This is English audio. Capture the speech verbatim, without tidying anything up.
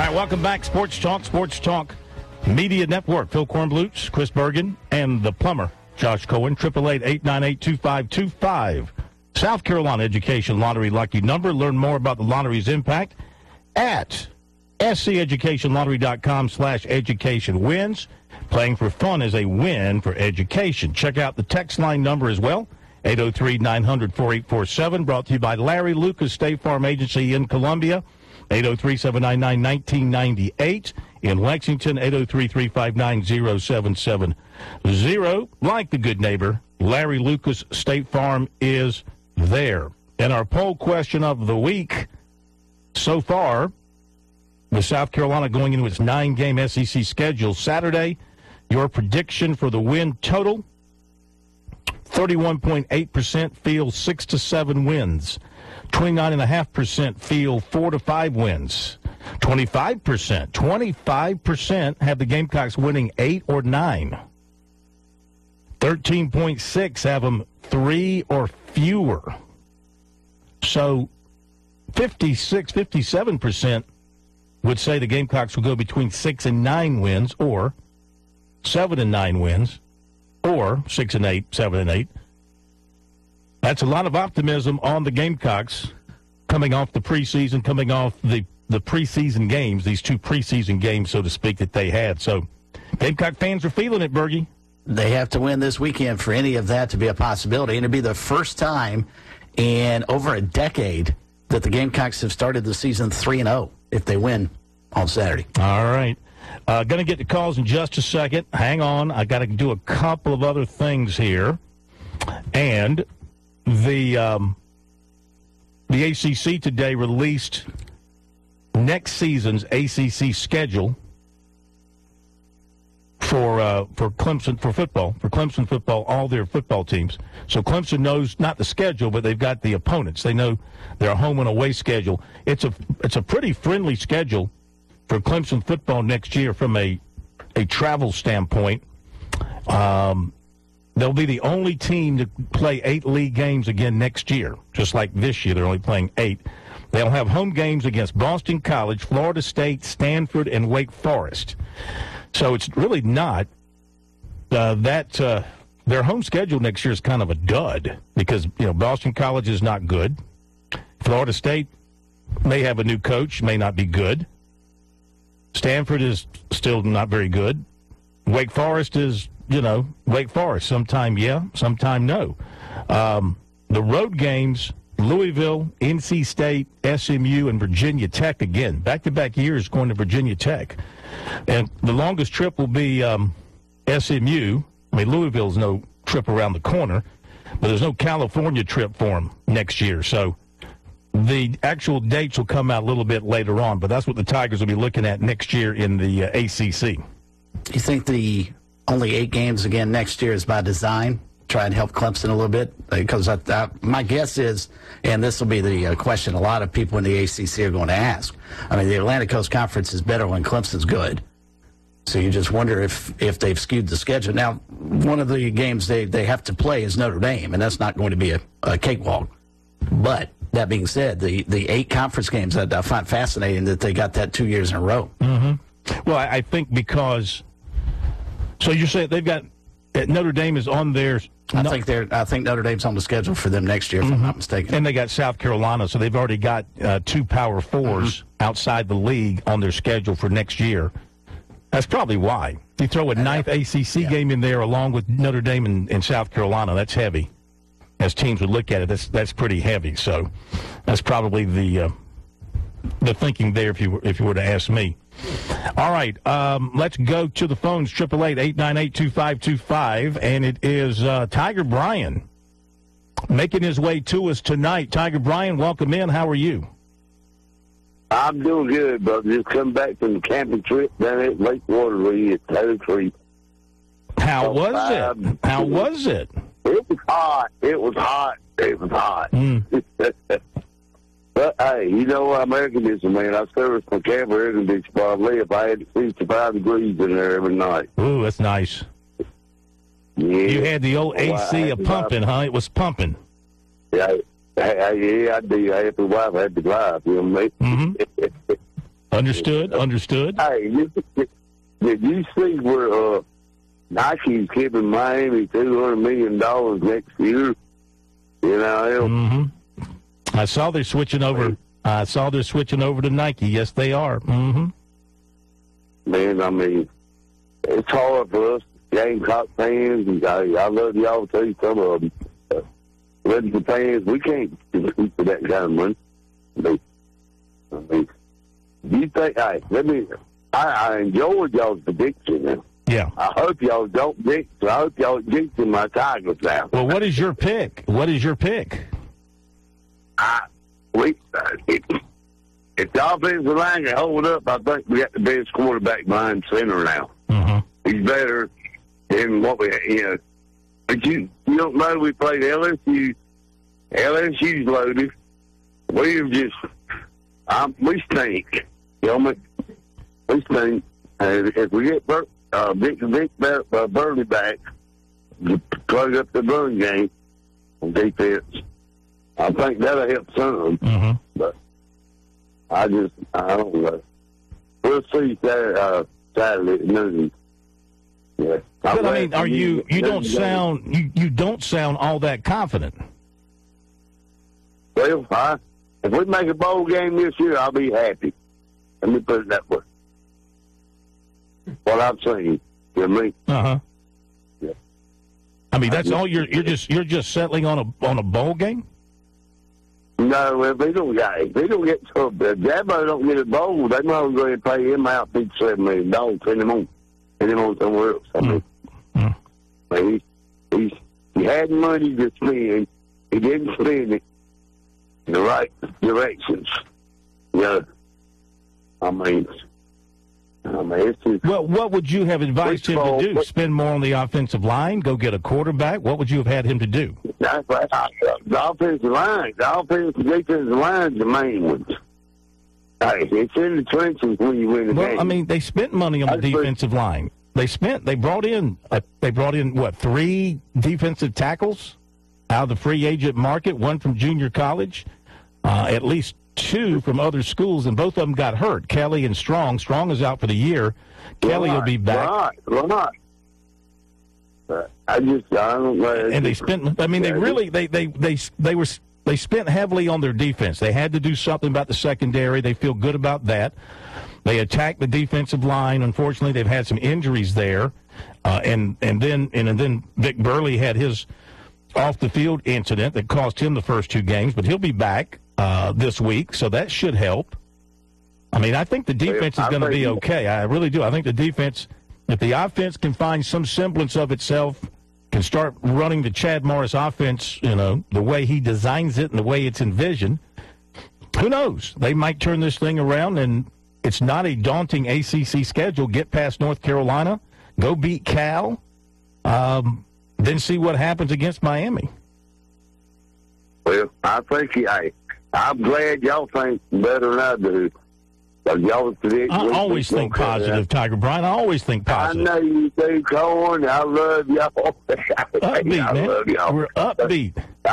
right, welcome back. Sports Talk, Sports Talk Media Network. Phil Kornbluth, Chris Bergen, and the plumber, Josh Cohen. triple eight, eight nine eight, two five two five. South Carolina Education Lottery lucky number. Learn more about the lottery's impact at sceducationlottery.com slash education wins. Playing for fun is a win for education. Check out the text line number as well, eight oh three, nine hundred, four eight four seven, brought to you by Larry Lucas State Farm Agency in Columbia, eight oh three, seven nine nine, one nine nine eight. In Lexington, eight oh three, three five nine, oh seven seven oh. Like the good neighbor, Larry Lucas State Farm is there. And our poll question of the week, so far, with South Carolina going into its nine-game S E C schedule Saturday, your prediction for the win total, thirty-one point eight percent feel six to seven wins. twenty-nine point five percent feel four to five wins. twenty-five percent, twenty-five percent have the Gamecocks winning eight or nine. thirteen point six have them three or fewer. So fifty-six, fifty-seven percent would say the Gamecocks will go between six and nine wins, or seven and nine wins, or six and eight, seven and eight. That's a lot of optimism on the Gamecocks coming off the preseason, coming off the, the preseason games, these two preseason games, so to speak, that they had. So Gamecock fans are feeling it, Bergie. They have to win this weekend for any of that to be a possibility. And it'll be the first time in over a decade that the Gamecocks have started the season three and oh if they win on Saturday. All right. Uh, going to get the calls in just a second. Hang on. I got to do a couple of other things here. And the um, the A C C today released next season's A C C schedule for uh, for Clemson, for football, for Clemson football, all their football teams. So Clemson knows not the schedule, but they've got the opponents. They know their home and away schedule. It's a it's a pretty friendly schedule for Clemson football next year from a a travel standpoint. Um, they'll be the only team to play eight league games again next year, just like this year. They're only playing eight. They'll have home games against Boston College, Florida State, Stanford, and Wake Forest. So it's really not uh, that uh, their home schedule next year is kind of a dud because, you know, Boston College is not good. Florida State may have a new coach, may not be good. Stanford is still not very good. Wake Forest is, you know, Wake Forest. Sometime yeah, sometime no. Um, the road games, Louisville, N C State, S M U, and Virginia Tech again. Back-to-back years going to Virginia Tech. And the longest trip will be um, S M U. I mean, Louisville's no trip around the corner, but there's no California trip for them next year. So the actual dates will come out a little bit later on, but that's what the Tigers will be looking at next year in the uh, A C C. You think the only eight games again next year is by design? Try and help Clemson a little bit? Because I, I, my guess is, and this will be the uh, question a lot of people in the A C C are going to ask, I mean, the Atlantic Coast Conference is better when Clemson's good. So you just wonder if, if they've skewed the schedule. Now, one of the games they, they have to play is Notre Dame, and that's not going to be a, a cakewalk. But that being said, the, the eight conference games, I, I find fascinating that they got that two years in a row. Mm-hmm. Well, I, I think because – so you're saying they've got – Notre Dame is on their – I no. think they're. I think Notre Dame's on the schedule for them next year, if mm-hmm. I'm not mistaken. And they got South Carolina, so they've already got uh, two Power Fours mm-hmm. outside the league on their schedule for next year. That's probably why. You throw a and ninth A C C yeah. game in there along with Notre Dame and, and South Carolina, that's heavy. As teams would look at it, that's that's pretty heavy. So that's probably the uh, the thinking there, if you were, if you were to ask me. All right, um, let's go to the phones, triple eight, eight nine eight, two five two five, and it is uh, Tiger Bryan making his way to us tonight. Tiger Bryan, welcome in. How are you? I'm doing good, brother. Just come back from the camping trip down at Lake Waterloo at Taylor Creek. How was five, it? How was it? It was hot. It was hot. It was hot. Mm. But, hey, you know, I'm air conditioning, man. I service my camper air conditioning probably if I had sixty-five degrees in there every night. Ooh, that's nice. Yeah. You had the old A C well, a pumping, huh? It was pumping. Yeah, I, I, yeah, I do. I had the wife, I had to drive, you know what I mean? Mm-hmm. Understood, understood. Hey, you, did you see where uh, Nike's giving Miami two hundred million dollars next year? You know, mm-hmm. I saw they're switching over. I saw they're switching over to Nike. Yes, they are. Mm-hmm. Man, I mean, it's hard for us Gamecock fans, and I, I love y'all too. Some of them, uh, Legends fans, we can't compete for that kind of money. I mean, I mean, you think? Hey, let me. I, I enjoyed y'all's prediction. Now. Yeah. I hope y'all don't jinx. I hope y'all jinxing my Tigers now. Well, what is your pick? What is your pick? I we uh, if, if the offensive line can hold up, I think we got the best quarterback behind center now. Mm-hmm. He's better than what we, you know. But you, you don't know we played L S U. L S U's loaded. We've just, um, we stink. You know, we stink. And if we get Bur- uh, Vic, Vic uh, Burley back, to plug up the run game on defense, I think that'll help some. Mm-hmm. But I just, I don't know. We'll see Saturday, uh, Saturday at noon. Yeah. But I mean, are you? You don't sound. You, you don't sound all that confident. Well, I, if we make a bowl game this year, I'll be happy. Let me put it that way. What I've seen, you know what I mean? Uh huh. Yeah. I mean, that's all you're. You're just. You're just settling on a on a bowl game. No, if they don't get, if they don't get, so if Dabo don't get a bowl, they might as well go ahead and pay him out fifty-seven million dollars, send him on, send him on somewhere else. I mean, mm. I mean he, he's, he had money to spend, he didn't spend it in the right directions. You know, I mean, I mean, it's just, Well, what would you have advised him to do? Spend more on the offensive line? Go get a quarterback? What would you have had him to do? that's right. The offensive line, the offensive and defensive line is the main ones. Hey, it's in the trenches when you win the Well, game. I mean, they spent money on the That's defensive line. They spent. They brought in. Uh, they brought in what? Three defensive tackles out of the free agent market. One from junior college. Uh, at least two from other schools, and both of them got hurt. Kelly and Strong. Strong is out for the year. Kelly will be back. Right, right. But I just, I don't know. And they spent. I mean, they really, they, they, they, they were, they spent heavily on their defense. They had to do something about the secondary. They feel good about that. They attacked the defensive line. Unfortunately, they've had some injuries there, uh, and and then and, and then Vic Burley had his off the field incident that cost him the first two games, but he'll be back uh, this week, so that should help. I mean, I think the defense is going to be okay. I really do. I think the defense, if the offense can find some semblance of itself, can start running the Chad Morris offense, you know, the way he designs it and the way it's envisioned, who knows? They might turn this thing around, and it's not a daunting A C C schedule. Get past North Carolina, go beat Cal, um, then see what happens against Miami. Well, I think, I, I'm glad y'all think better than I do. Y'all predict I always think positive, Tiger Brian. I always think positive. I know you do, Corn. I love y'all. Upbeat, I man. love y'all. We're upbeat.